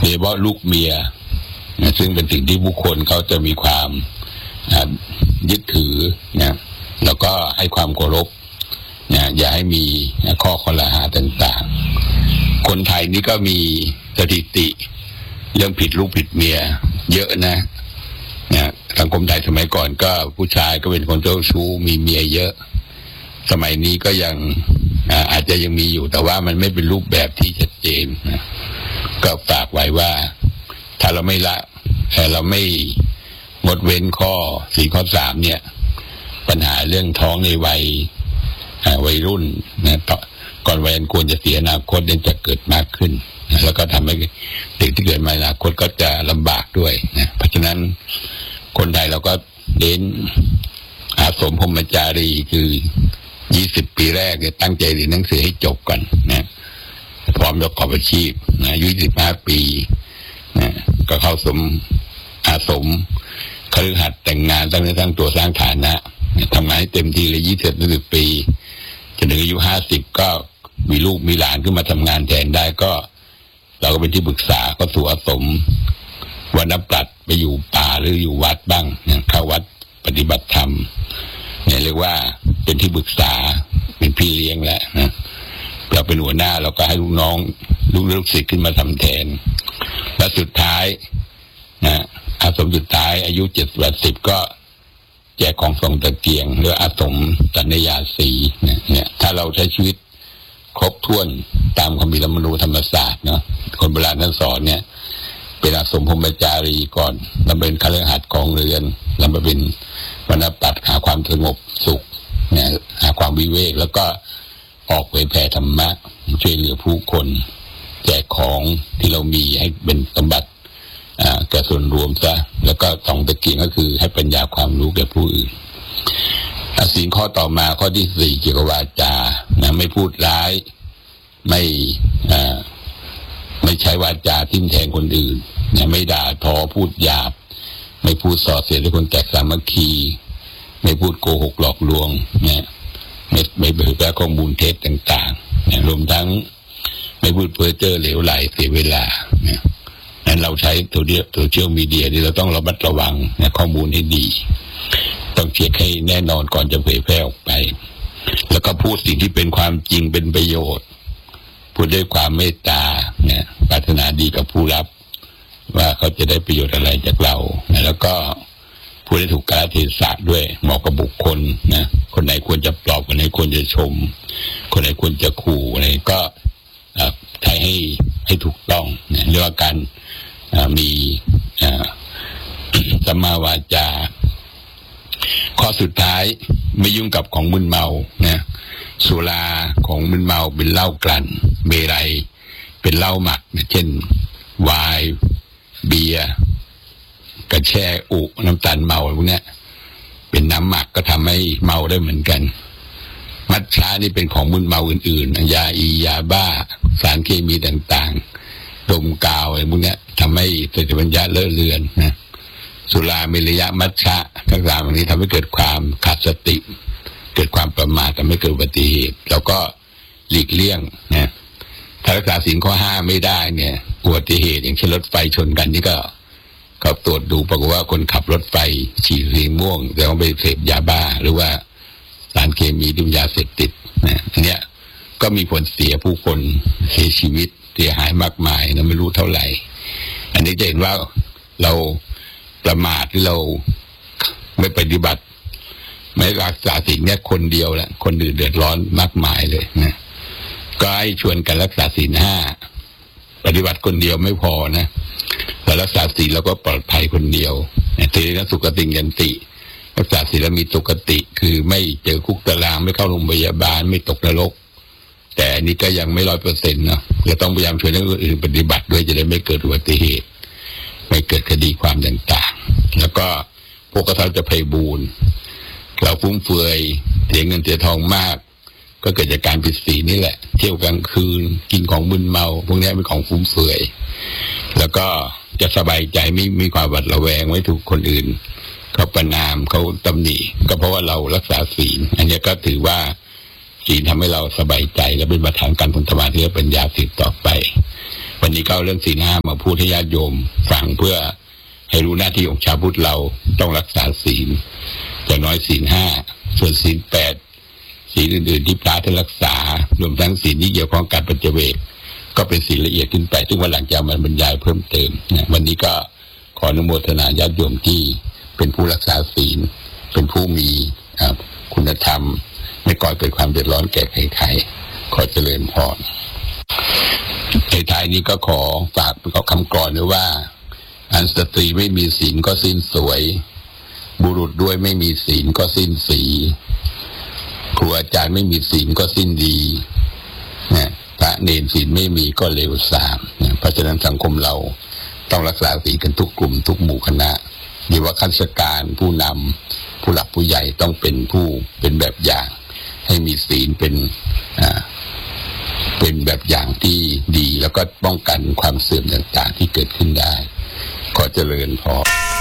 โดยเฉพาะลูกเมียซึ่งเป็นสิ่งที่ผู้คนเขาจะมีความยึดถือนะแล้วก็ให้ความเคารพนะอย่าให้มีข้อคอรหาต่างๆคนไทยนี่ก็มีสถิติเรื่องผิดลูกผิดเมียเยอะนะสังคมไทยสมัยก่อนก็ผู้ชายก็เป็นคนเจ้าชู้มีเมียเยอะสมัยนี้ก็ยังอาจจะยังมีอยู่แต่ว่ามันไม่เป็นรูปแบบที่ชัดเจนนะก็ฝากไว้ว่าถ้าเราไม่ละเราไม่งดเว้นข้อ4ข้อ3เนี่ยปัญหาเรื่องท้องในวัยรุ่นนะก่อนวัยอันควรจะเสียอนาคตเนี่ยจะเกิดมากขึ้นนะแล้วก็ทำให้เด็กที่เกิดมาอนาคตก็จะลำบากด้วยนะเพราะฉะนั้นคนไทยเราก็เน้นอาสมพรหมจารีคือ20 ปีแรกเนี่ยตั้งใจเรียนหนังสือให้จบก่อนนะพร้อมประกอบอาชีพนะอายุ25 ปีนะก็เข้าอาสมคฤหัสถ์แต่งงานตั้งตัวสร้างฐานะทำงานให้เต็มที่เลย20 ปีจนถึงอายุ50ก็มีลูกมีหลานขึ้นมาทำงานแทนได้ก็เราก็เป็นที่ปรึกษาก็สู่อาสมวันนับปรัชไปอยู่ป่าหรืออยู่วัดบ้างเข้าวัดปฏิบัติธรรมเนี่ยเรียกว่าเป็นที่ปรึกษาเป็นพี่เลี้ยงแล้วนะเราเป็นหัวหน้าเราก็ให้ลูกน้องลูกศิษย์ขึ้นมาทำแทนและสุดท้ายนะอาสมสุดท้ายอายุ70 ก็แจกของส่งตะเกียงหรืออาสมสัญญาสีเนี่ยถ้าเราใช้ชีวิตครบถ้วนตามคำพิรัมนูธรรมศาสตร์เนาะคนโบราณท่านสอนเนี่ยเป็นอาสมพรหมจารีก่อนแล้วเป็นคฤหัสถ์ของเรือนแล้วมาเป็นวรรณปัตย์หาความสงบสุขเนี่ยหาความวิเวกแล้วก็ออกเผยแผ่ธรรมะช่วยเหลือผู้คนแจกของที่เรามีให้เป็นสมบัติแก่ส่วนรวมซะแล้วก็ส่องตะเกียงก็คือให้ปัญญาความรู้แก่ผู้อื่นศีลข้อต่อมาข้อที่4เกี่ยวกับวาจานะไม่พูดร้ายไม่ใช้วาจาทิ่มแทงคนอื่นนะไม่ด่าทอพูดหยาบไม่พูดส่อเสียดให้คนแตกสามัคคีไม่พูดโกหกหลอกลวงนะไม่เผยแพร่ข้อมูลเท็จต่างๆนะรวมทั้งไม่พูดเพ้อเจ้อเหลวไหลเสียเวลานะนั้นเราใช้โซเชียลมีเดียนี่เราต้องระมัดระวังนะข้อมูลให้ดีต้องเช็คให้แน่นอนก่อนจะเผยแพร่ออกไปแล้วก็พูดสิ่งที่เป็นความจริงเป็นประโยชน์พูดด้วยความเมตตาเนี่ยปรารถนาดีกับผู้รับว่าเขาจะได้ประโยชน์อะไรจากเราแล้วก็พูดได้ถูกกาลเทศะด้วยเหมาะกับบุคคลนะคนไหนควรจะปลอบคนไหนควรจะชมคนไหนควรจะขู่อะไรก็ใช้ให้ถูกต้องนะเรียกว่าการมีสัมมาวาจาข้อสุดท้ายไม่ยุ่งกับของมึนเมานะสุราของมึนเมาเป็นเหล้ากลั่นเมรัยเป็นเหล้าหมักนะเช่นไวน์เบียร์กระแช่อุน้ำตาลเมาพวกนี้เป็นน้ำหมักก็ทำให้เมาได้เหมือนกันมัทฉะนี่เป็นของมึนเมาอื่นๆยายาบ้าสารเคมีต่างๆดมกาวอะไรพวกนี้ทำให้สติปัญญาเลอะเลือนนะสุราเมรยะมัทฉะทั้งสามอย่างนี้ทำให้เกิดความขาดสติเกิดความประมาททำให้เกิดอุบัติเหตุแล้วก็หลีกเลี่ยงนะถ้ารักษาศีลข้อ5ไม่ได้เนี่ยอุบัติเหตุอย่างเช่นรถไฟชนกันนี่ก็ตรวจดูปรากฏว่าคนขับรถไฟฉี่สีม่วงแต่ว่าไปเสพยาบ้าหรือว่าสารเคมีที่เป็นยาเสพติดนะอันเนี้ยก็มีผลเสียผู้คนเสียชีวิตเสียหายมากมายนะไม่รู้เท่าไหร่อันนี้จะเห็นว่าเราประมาทที่เราไม่ปฏิบัติไม่รักษาสิ่งนี้คนเดียวแหละคนอื่นเดือดร้อนมากมายเลยนะก็ให้ชวนกันรักษาศีล5ปฏิบัติคนเดียวไม่พอนะแต่รักษาศีลแล้วก็ปลอดภัยคนเดียวทีนี้สุขติยันติรักษาศีลแล้วมีสุขติคือไม่เจอคุกตารางไม่เข้าโรงพยาบาลไม่ตกนรกแต่อันนี้ก็ยังไม่100%นะจะต้องพยายามชวนคนอื่นปฏิบัติด้วยจะได้ไม่เกิดอุบัติเหตุไม่เกิดคดีความต่างๆแล้วก็พวกกระทำจะไพบูลย์เราฟุ่มเฟือยเสียเงินเสียทองมากก็เกิดจากการผิดศีลนี่แหละเที่ยวกลางคืนกินของมึนเมาพวกนี้เป็นของฟุ่มเฟือยแล้วก็จะสบายใจไม่มีความหวาดระแวงไว้ถูกคนอื่นเขาประณามเขาตำหนิก็เพราะว่าเรารักษาศีลอันนี้ก็ถือว่าศีลทำให้เราสบายใจและเป็นประธานการพ้นสมาธิและปัญญาสืบต่อไปวันนี้ก็เอาเรื่องศีล 5มาพูดให้ญาติโยมฟังเพื่อให้รู้หน้าที่ของชาวพุทธเราต้องรักษาศีลอย่างน้อยศีล 5ส่วนศีล 8ศีลอื่นๆที่พระท่านรักษารวมทั้งศีลที่เกี่ยวข้องกับการปัจเจเวกก็เป็นศีลละเอียดขึ้นไปซึ่งวันหลังจะมาบรรยายเพิ่มเติมนะวันนี้ก็ขออนุโมทนาญาติโยมที่เป็นผู้รักษาศีลเป็นผู้มีคุณธรรมไม่ก่อเกิดความเดือดร้อนแก่ใครๆขอเจริญพรในท้ายนี้ก็ขอฝากคำกลอนไว้ว่าอันสตรีไม่มีศีลก็สิ้นสวยบุรุษด้วยไม่มีศีลก็สิ้นสีครูอาจารย์ไม่มีศีลก็สิ้นดีนะพระเนรศีลไม่มีก็เลวทรามนะเพราะฉะนั้นสังคมเราต้องรักษาศีลกันทุกกลุ่มทุกหมู่คณะหรือว่าข้าราชการผู้นำผู้หลักผู้ใหญ่ต้องเป็นผู้เป็นแบบอย่างให้มีศีลเป็นแบบอย่างที่ดีแล้วก็ป้องกันความเสื่อมต่างๆที่เกิดขึ้นได้ขอเจริญพร